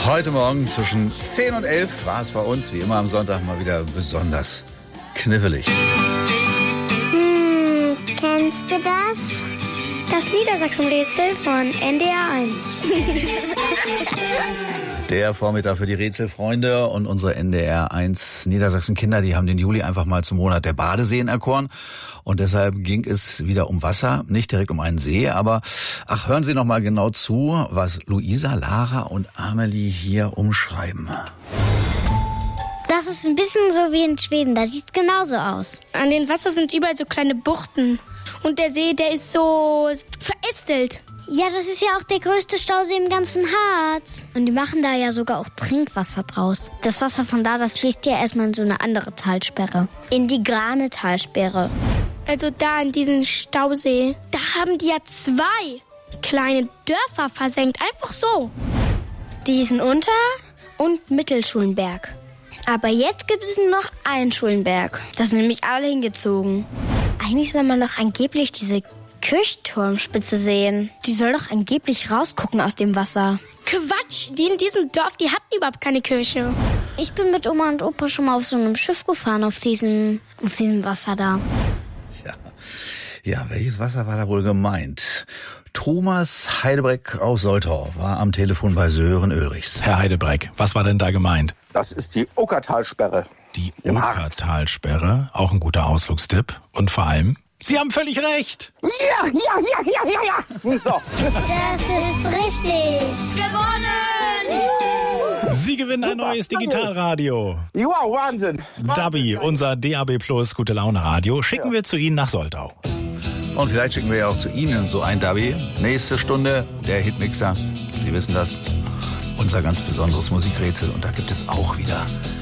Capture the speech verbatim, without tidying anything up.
Heute Morgen zwischen zehn und elf war es bei uns, wie immer am Sonntag, mal wieder besonders knifflig. Hm, kennst du das? Das Niedersachsen-Rätsel von N D R eins. Der Vormittag für die Rätselfreunde und unsere N D R eins Niedersachsen-Kinder, die haben den Juli einfach mal zum Monat der Badeseen erkoren. Und deshalb ging es wieder um Wasser, nicht direkt um einen See, aber ach, hören Sie noch mal genau zu, was Luisa, Lara und Amelie hier umschreiben. Das ist ein bisschen so wie in Schweden, da sieht es genauso aus. An den Wasser sind überall so kleine Buchten. Und der See, der ist so verästelt. Ja, das ist ja auch der größte Stausee im ganzen Harz. Und die machen da ja sogar auch Trinkwasser draus. Das Wasser von da, das fließt ja erstmal in so eine andere Talsperre. In die Grane-Talsperre. Also da in diesem Stausee, da haben die ja zwei kleine Dörfer versenkt. Einfach so. Diesen Unter- und Mittelschulenberg. Aber jetzt gibt es nur noch einen Schulenberg. Das sind nämlich alle hingezogen. Eigentlich soll man doch angeblich diese Kirchturmspitze sehen. Die soll doch angeblich rausgucken aus dem Wasser. Quatsch, die in diesem Dorf, die hatten überhaupt keine Kirche. Ich bin mit Oma und Opa schon mal auf so einem Schiff gefahren, auf diesem, auf diesem Wasser da. Ja. ja, welches Wasser war da wohl gemeint? Thomas Heidebreck aus Soltau war am Telefon bei Sören Ulrichs. Herr Heidebreck, was war denn da gemeint? Das ist die Okertalsperre. Die Im Harz. Okertalsperre, auch ein guter Ausflugstipp. Und vor allem, Sie haben völlig recht. Ja, ja, ja, ja, ja, ja. So. Das ist richtig. Gewonnen! Sie gewinnen ein neues Digitalradio. Wow, Wahnsinn. Dabi, unser D A B Plus Gute Laune Radio, schicken Ja. wir zu Ihnen nach Soldau. Und vielleicht schicken wir ja auch zu Ihnen so ein Dabi. Nächste Stunde der Hitmixer. Sie wissen das. Unser ganz besonderes Musikrätsel. Und da gibt es auch wieder